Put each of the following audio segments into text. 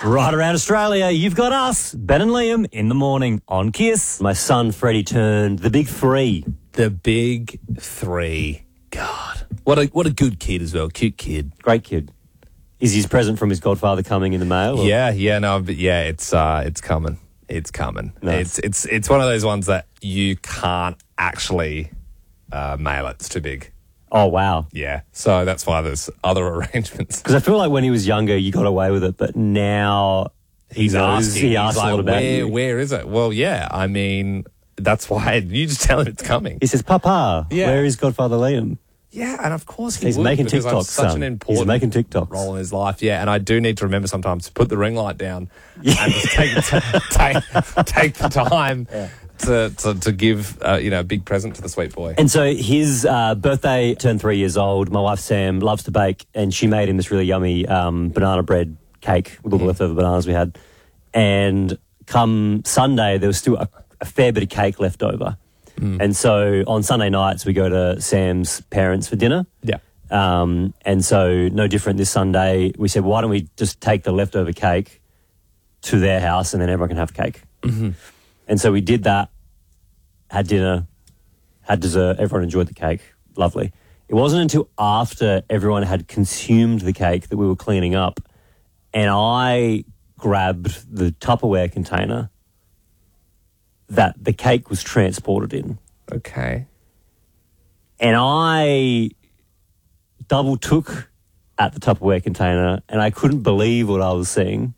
Right around Australia, you've got us, Ben and Liam, in the morning on Kiss. My son Freddie turned the big 3. The big 3. God. What a good kid as well. Cute kid. Great kid. Is his present from his godfather coming in the mail? Or? It's coming. It's coming. Nice. It's one of those ones that you can't actually mail it. It's too big. Oh, wow. Yeah. So that's why there's other arrangements. Because I feel like when he was younger, you got away with it, but now He's asking. He asks a lot about you. Where is it? Well, yeah. I mean, that's why you just tell him it's coming. He says, Papa, Yeah. where is Godfather Liam? Yeah, and of course He's would, making because I'm TikToks, such son. an important He's making TikToks. role in his life. Yeah, and I do need to remember sometimes to put the ring light down and just take the time to give a big present to the sweet boy. And so his birthday turned 3 years old. My wife Sam loves to bake, and she made him this really yummy banana bread cake with all the leftover bananas we had. And come Sunday, there was still a fair bit of cake left over. And so on Sunday nights, we go to Sam's parents for dinner. Yeah. And so no different this Sunday. We said, why don't we just take the leftover cake to their house and then everyone can have cake. Mm-hmm. And so we did that, had dinner, had dessert. Everyone enjoyed the cake. Lovely. It wasn't until after everyone had consumed the cake that we were cleaning up, and I grabbed the Tupperware container that the cake was transported in. Okay. And I double took at the Tupperware container, and I couldn't believe what I was seeing.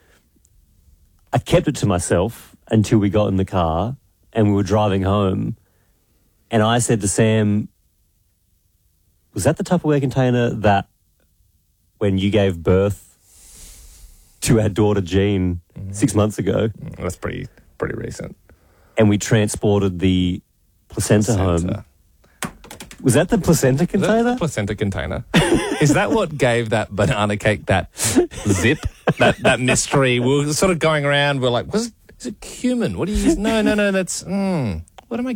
I kept it to myself until we got in the car and we were driving home. And I said to Sam, was that the Tupperware container that when you gave birth to our daughter Jean 6 months ago? That's pretty recent. And we transported the placenta home. Was that the placenta container? Is that the placenta container? Is that what gave that banana cake that zip, that mystery? We were sort of going around, we're like, is it cumin? What do you use? No, that's, what am I